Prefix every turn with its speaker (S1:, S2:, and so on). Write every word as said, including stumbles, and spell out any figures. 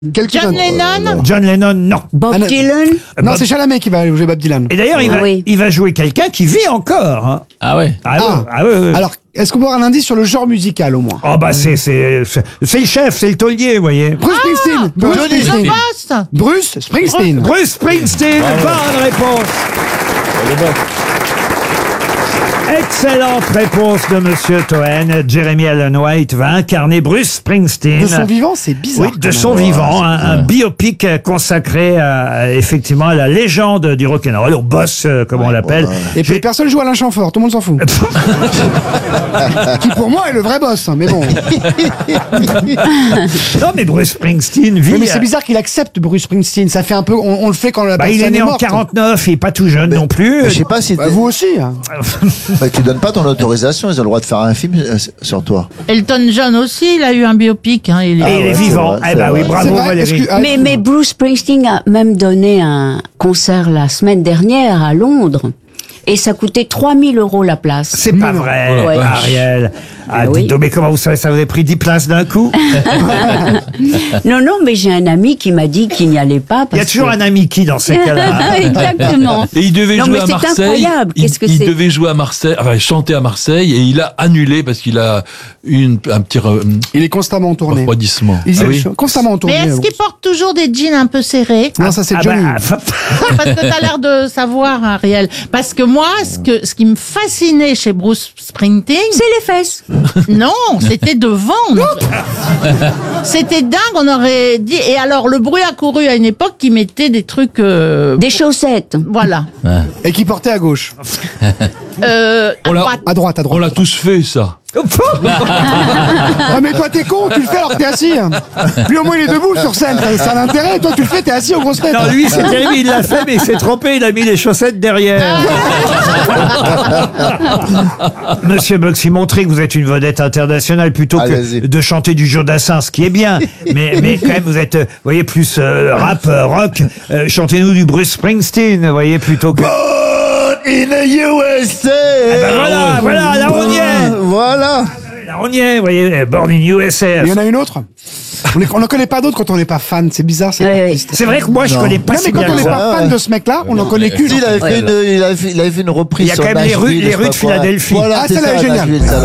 S1: Quelqu'un
S2: John
S1: d'autre.
S2: Lennon.
S3: John Lennon, non.
S4: Bob
S1: Ah, non.
S4: Dylan.
S1: Non,
S3: Bob-
S1: c'est Chalamet qui va jouer Bob Dylan.
S3: Et d'ailleurs, il,
S4: Ah
S3: va-
S4: oui.
S3: il va jouer quelqu'un qui vit encore. Hein.
S5: Ah ouais.
S3: Ah, ouais,
S1: Ah.
S3: ah ouais, ouais.
S1: Alors, est-ce qu'on peut avoir un indice sur le genre musical au moins?
S3: Oh bah c'est c'est c'est c'est le chef, c'est le taulier, vous voyez.
S1: Bruce Springsteen. Bruce
S2: The
S1: Springsteen.
S2: Boss.
S1: Bruce Springsteen.
S3: Bruce Springsteen, bonne réponse. Excellente réponse de Monsieur Toen. Jeremy Allen White va incarner Bruce Springsteen.
S1: De son vivant, c'est bizarre.
S3: Oui, de
S1: quand
S3: son
S1: même.
S3: vivant, un, un biopic consacré à, effectivement à la légende du rock'n'roll, au boss, euh, comme on l'appelle.
S1: Et puis personne joue Alain Chamfort, tout le monde s'en fout. Qui pour moi est le vrai boss, hein, mais bon.
S3: Non, mais Bruce Springsteen vit.
S1: Oui, mais c'est bizarre qu'il accepte Bruce Springsteen. Ça fait un peu, on, on le fait quand la
S3: Bah,
S1: personne
S3: il est né en
S1: morte.
S3: quarante-neuf, il est pas tout jeune non plus.
S6: Je sais pas si
S1: Bah,
S6: t'es-
S1: vous aussi. Hein.
S6: bah, tu donnes pas ton autorisation, ils ont le droit de faire un film euh, sur toi.
S2: Elton John aussi, il a eu un biopic. Hein, il est-
S3: Et il est
S6: ouais, c'est
S3: vivant.
S6: vrai,
S3: Eh
S6: c'est
S3: ben oui,
S6: vrai.
S3: bravo
S1: C'est vrai,
S3: Valérie.
S1: excuse- ah,
S4: Mais, mais Bruce Springsteen a même donné un concert la semaine dernière à Londres. Et ça coûtait trois mille euros la place.
S3: C'est pas vrai,
S4: Ouais.
S3: Ariel. Ah,
S4: oui.
S3: dites donc, mais comment vous savez, ça vous avait pris dix places d'un coup?
S4: Non, non, mais j'ai un ami qui m'a dit qu'il n'y allait pas.
S3: Il y a
S4: parce
S3: toujours
S4: que...
S3: un ami qui dans ces cas-là.
S4: Exactement.
S5: Et il devait
S4: Non,
S5: jouer
S4: mais
S5: à
S4: c'est
S5: Marseille.
S4: incroyable.
S5: Il,
S4: Qu'est-ce que
S5: il
S4: c'est
S5: devait jouer à Marseille, enfin chanter à Marseille, et il a annulé parce qu'il a eu une, un petit re-
S1: Il est constamment en tournée.
S5: refroidissement.
S1: Il
S5: Ah
S1: est
S5: oui.
S1: constamment en tournée.
S2: Mais est-ce qu'il porte toujours des jeans un peu serrés?
S1: Non, ça c'est
S3: Ah
S1: Johnny.
S3: bah,
S2: Parce que t'as l'air de savoir, Ariel. Parce que moi, ce que ce qui me fascinait chez Bruce Springsteen,
S4: C'est les fesses.
S2: non, c'était devant. C'était dingue, on aurait dit. Et alors, le bruit a couru à une époque qui mettait des trucs. euh,
S4: Des chaussettes.
S2: Voilà.
S1: Et qui portait à gauche.
S2: Euh, à
S5: On l'a-
S2: droite.
S1: À droite, à
S5: On
S1: droite.
S5: l'a tous fait, ça.
S1: Ah mais toi t'es con, tu le fais alors que t'es assis. hein. Lui au moins il est debout sur scène, ça, ça a un intérêt. Toi tu le fais, t'es assis aux grosses têtes.
S3: non, lui, c'est terrible, il l'a fait, mais il s'est trompé, il a mis les chaussettes derrière. Monsieur Boxy, montrez que vous êtes une vedette internationale plutôt que
S6: Allez-y.
S3: de chanter du Jodassin, ce qui est bien. Mais, mais quand même, vous êtes, euh, vous voyez, plus euh, rap, euh, rock. Euh, Chantez-nous du Bruce Springsteen, vous voyez, plutôt que...
S6: In the U S A.
S3: ben voilà, voilà, là, on y est.
S6: Voilà.
S3: Là, on y est, vous voyez, Born in U S A.
S1: Il y en a une autre. On n'en connaît pas d'autres quand on n'est pas fan, c'est bizarre. C'est
S4: Ouais, ouais.
S3: C'est vrai que moi, je
S6: Non.
S3: connais pas
S1: Non,
S3: si
S1: mais quand
S3: bien
S1: on
S3: que
S1: n'est
S3: ça.
S1: pas fan de ce mec-là, on n'en connaît qu'une.
S6: Si, il avait fait une, il avait fait, il avait fait une reprise
S3: Il y a
S6: sur
S3: quand même les
S6: Nashville,
S3: rues- les
S6: je sais
S3: rues
S6: pas
S3: de
S6: quoi.
S3: Philadelphie.
S6: Voilà,
S1: Ah,
S6: c'est
S1: celle-là
S6: ça,
S1: est géniale.
S6: Nashville, ça,